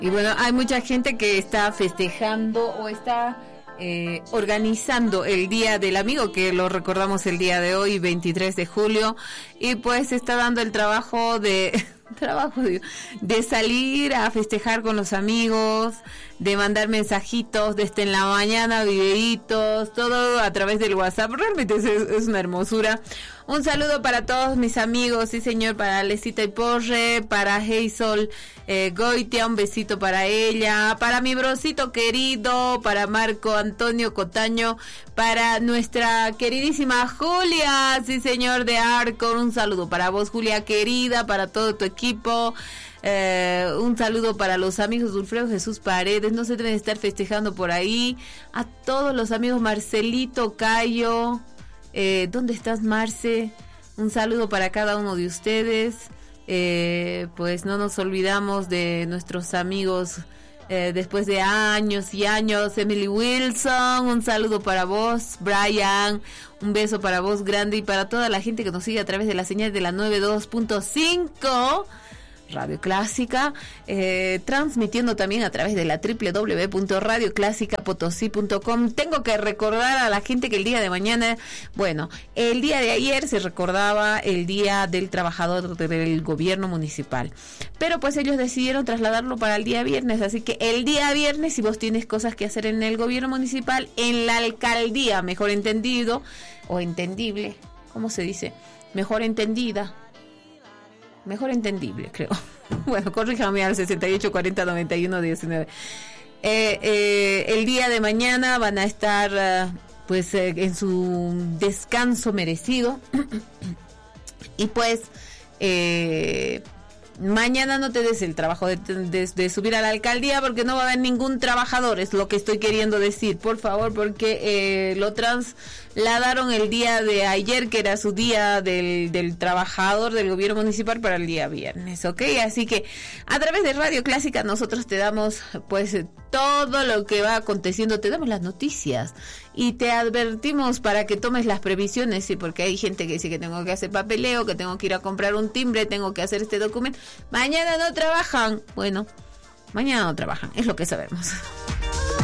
Y bueno, hay mucha gente que está festejando o está organizando el Día del Amigo, que lo recordamos el día de hoy, 23 de julio, y pues está dando el trabajo de salir a festejar con los amigos, de mandar mensajitos desde en la mañana, videitos, todo a través del WhatsApp. Realmente es una hermosura. Un saludo para todos mis amigos, sí señor, para Lesita y Porre, para Hazel Goitia, un besito para ella, para mi brocito querido, para Marco Antonio Cotaño, para nuestra queridísima Julia, sí señor, de Arcor, un saludo para vos, Julia querida, para todo tu equipo. Un saludo para los amigos de Ulfredo Jesús Paredes, no se deben estar festejando por ahí, a todos los amigos, Marcelito, Cayo, ¿dónde estás, Marce? Un saludo para cada uno de ustedes. Pues no nos olvidamos de nuestros amigos después de años y años. Emily Wilson, un saludo para vos. Brian, un beso para vos grande, y para toda la gente que nos sigue a través de la señal de la 92.5 Radio Clásica, transmitiendo también a través de la www.radioclásicapotosí.com. Tengo que recordar a la gente que el día de mañana, bueno, el día de ayer se recordaba el Día del Trabajador del Gobierno Municipal, pero pues ellos decidieron trasladarlo para el día viernes, así que el día viernes, si vos tienes cosas que hacer en el gobierno municipal, en la alcaldía, mejor entendido, o entendible, ¿cómo se dice? Mejor entendida, mejor entendible, creo. Bueno, corríjame al 68409119. El día de mañana van a estar pues en su descanso merecido. Y pues mañana no te des el trabajo de subir a la alcaldía, porque no va a haber ningún trabajador, es lo que estoy queriendo decir, por favor, porque lo trasladaron el día de ayer, que era su día del trabajador del gobierno municipal, para el día viernes, ¿ok? Así que a través de Radio Clásica nosotros te damos pues todo lo que va aconteciendo, te damos las noticias y te advertimos para que tomes las previsiones, sí, porque hay gente que dice que tengo que hacer papeleo, que tengo que ir a comprar un timbre, tengo que hacer este documento. Mañana no trabajan. Bueno, mañana no trabajan, es lo que sabemos.